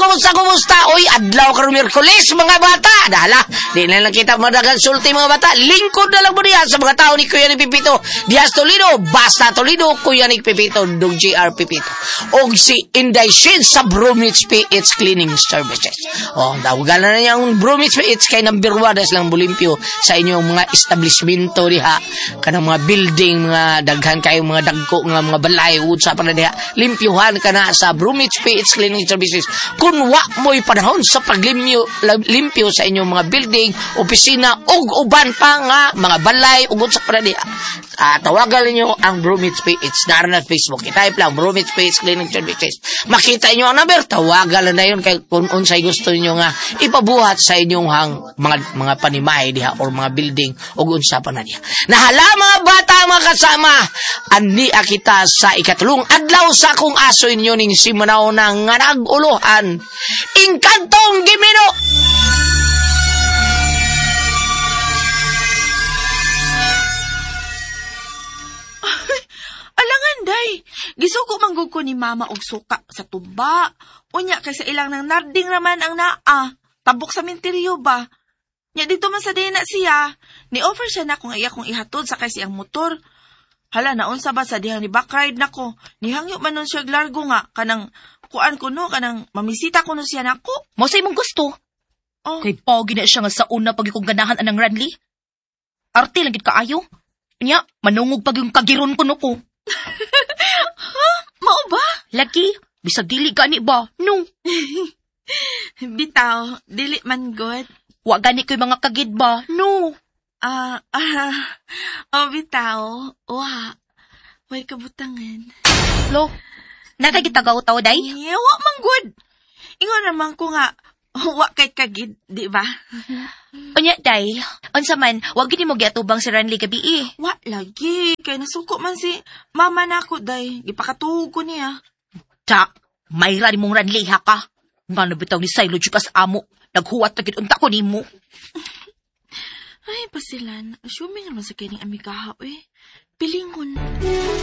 kumusta? Uy, adlaw karon Miyerkules, mga bata. Dala, di na lang kita madagang sulti, mga bata. Lingkod na lang mo diyan sa mga tao ni Kuya ni Pipito. Diaz Toledo, Basta Toledo, Kuya ni Pipito, Dog JR Pipito. O si Inday Shin sa Bromwich PH Cleaning Services. O, dawagan na niya ang Bromwich PH kay number 1 lang bulimpyo sa inyong mga establishmento diha. Kanang mga building, mga daghan kayo, mga dagko, mga balay, sa pa na diha. Limpyuhan ka na sa Bromwich PH Cleaning Services. Kung wa mo'y panahon sa paglimpyo sa inyong mga building, opisina, ug uban pa nga mga balay, ugod sa pa na diha. Tawagan niyo ang Bromwich PH na Facebook. I-type lang Bromwich PH Cleaning Services. Makita niyo ang number, tawagan lang na yun kay kung unsay gusto niyo nga ipabuhat sa inyong mga panimay diha or mga building ug unsa pa na diha. Nahala mga bata, mga kasama, ani kita sa ikatulong adlaw sa akong aso inyo ning simanaw na nga naguluhan. Inkantong Gimino! Alangan, day. Gisuko manggug ko ni mama og suka sa tuba. Unya kay sa ilang nang narding raman ang naa. Tabok sa minteryo ba? Nya dito man sa dina siya. Ni-offer siya na kung iya kong ihatod sa kasi ang motor. Hala, naunsa ba sa dihang ni backride nako. Nihangyo man nun siya largo nga. Kanang kuan ko no, kanang mamisita ko no siya nako. Mo sa imong gusto. Oh. Kay pogi na siya nga sa una pag ikong ganahan anang Ranli. Arte lang gid kaayo. Nya, manungog pag yung kagiron ko no ko. Ha? Mao ba? Lagi, bisag dili gani ba? No. Bitaw, dili man good. Wa gani ko'y mga kagid ba? No. Bitaw. Wa. Way kabutangan. Lo, nakagitagaw-taw, day? Wa man good. Ingon naman ko nga, wa kay kagid, di ba? Unya, day, unsa man, wag gini mo giatubang si Ranli gabi eh. Wa lagi, kay nasuko man si mama nako, day. Gipakatuhog ko niya. Ta, mayra ni mong Ranli ha ka. Nga nabitaw ni Silo Jukas amo. Naghuwat na unta ko nimo. Ay, pasilan. Assuming naman sa kining amigaha, eh. Pilingon.